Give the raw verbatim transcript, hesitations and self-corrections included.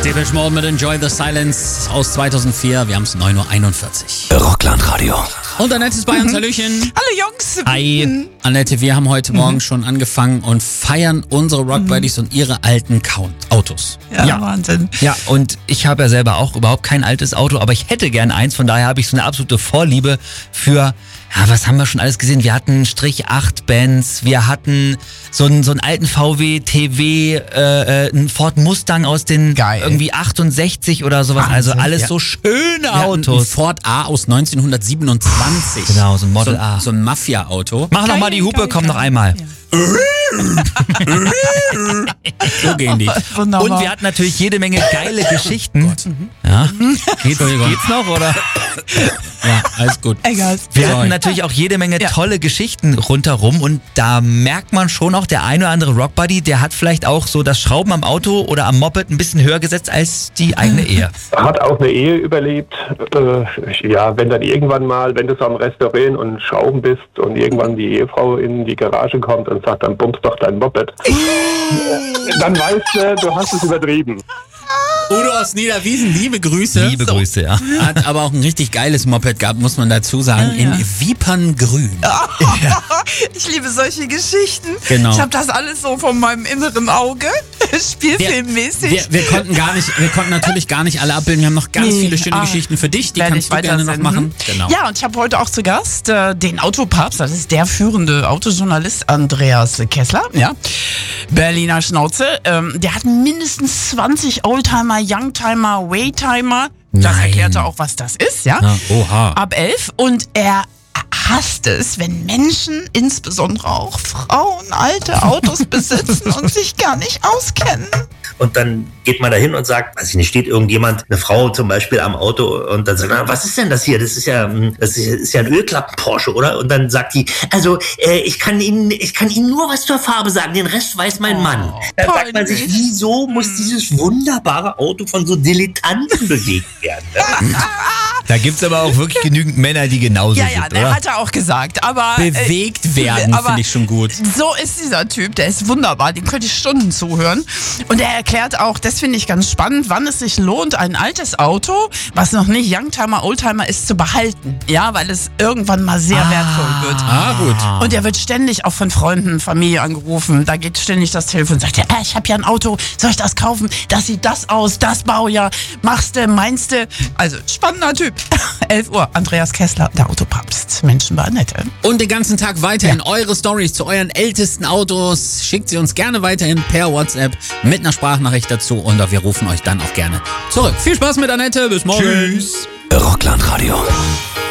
Depeche Mode mit Enjoy the Silence aus zweitausendvier. Wir haben es neun Uhr einundvierzig. Rockland-Radio. Und Annette ist bei uns. Hallöchen. Hallo Jungs. Hi. Annette, wir haben heute Morgen mhm. schon angefangen und feiern unsere Rock Buddies mhm. und ihre alten Count Autos. Ja, ja, Wahnsinn. Ja, und ich habe ja selber auch überhaupt kein altes Auto, aber ich hätte gern eins. Von daher habe ich so eine absolute Vorliebe für... Ja, was haben wir schon alles gesehen? Wir hatten Strich acht Benz, wir hatten so einen, so einen alten V W T W, äh, einen Ford Mustang aus den Geil. irgendwie achtundsechzig oder sowas. Wahnsinn, also alles ja. so schöne Ja, Autos. ein Ford A aus neunzehnhundertsiebenundzwanzig. Genau, so ein Model so, A. So ein Mafia-Auto. Mach nochmal die Hupe, geil, komm geil. noch einmal. Ja. So gehen die. Wunderbar. Und wir hatten natürlich jede Menge geile Geschichten. Ja. Geht's, geht's noch, oder? Ja, alles gut. Egal. Wir Sorry. hatten natürlich auch jede Menge Ja. tolle Geschichten rundherum und da merkt man schon auch, der eine oder andere Rockbuddy, der hat vielleicht auch so das Schrauben am Auto oder am Moped ein bisschen höher gesetzt als die eigene Ehe. Hat auch eine Ehe überlebt. Äh, ja, wenn dann irgendwann mal, wenn du so am Restaurieren und Schrauben bist und irgendwann die Ehefrau in die Garage kommt und sagt, dann bummst doch dein Moped. Dann weißt du, du hast es übertrieben. Udo aus Niederwiesen, liebe Grüße. Liebe So. Grüße, ja. Hat aber auch ein richtig geiles Moped gehabt, muss man dazu sagen, Ja, ja. in Viperngrün. Ich liebe solche Geschichten. Genau. Ich habe das alles so von meinem inneren Auge, spielfilmmäßig. Wir, wir konnten gar nicht, wir konnten natürlich gar nicht alle abbilden. Wir haben noch ganz Nee. viele schöne Ah, Geschichten für dich, die werde kannst ich du gerne noch weitersenden. machen. Genau. Ja, und ich habe heute auch zu Gast äh, den Autopapst, das ist der führende Autojournalist Andreas Kessler, ja. Berliner Schnauze. Ähm, der hat mindestens zwanzig Oldtimer, Youngtimer, Waytimer. Das Nein. erklärt er auch, was das ist, ja. Ja, oha. Ab elf. Und er hasst es, wenn Menschen, insbesondere auch Frauen, alte Autos besitzen und sich gar nicht auskennen. Und dann geht man da hin und sagt, weiß ich nicht, steht irgendjemand, eine Frau zum Beispiel am Auto und dann sagt, na, was ist denn das hier? Das ist ja, das ist, ist ja ein Ölklappen-Porsche, oder? Und dann sagt die, also äh, ich kann Ihnen, ich kann Ihnen nur was zur Farbe sagen, den Rest weiß mein Mann. Dann sagt man sich, peinlich. wieso muss dieses wunderbare Auto von so Dilettanten bewegt werden? Da gibt's aber auch wirklich genügend Männer, die genauso Ja, sind, ja, oder? der hat er auch gesagt. Aber äh, Bewegt werden, aber finde ich schon gut. So ist dieser Typ, der ist wunderbar, dem könnte ich Stunden zuhören. Und er erklärt auch, das finde ich ganz spannend, wann es sich lohnt, ein altes Auto, was noch nicht Youngtimer, Oldtimer ist, zu behalten. Ja, weil es irgendwann mal sehr Ah. wertvoll wird. Ah, gut. Und er wird ständig auch von Freunden, Familie angerufen. Da geht ständig das Telefon und sagt, er, äh, ich habe ja ein Auto, soll ich das kaufen? Das sieht das aus, das Baujahr. Machst du, meinst du? Also, spannender Typ. elf Uhr, Andreas Kessler, der Autopapst. Menschen bei Annette. Und den ganzen Tag weiterhin eure Stories zu euren ältesten Autos. Schickt sie uns gerne weiterhin per WhatsApp mit einer Sprachnachricht dazu und wir rufen euch dann auch gerne zurück. Viel Spaß mit Annette, bis morgen. Tschüss. Rockland-Radio.